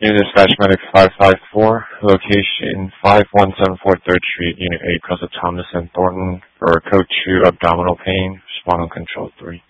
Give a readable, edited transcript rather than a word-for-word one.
Unit Dispatch Medic 554, location 51743rd Street, Unit 8, cause of Thomas and Thornton, for code 2 abdominal pain, spinal control 3.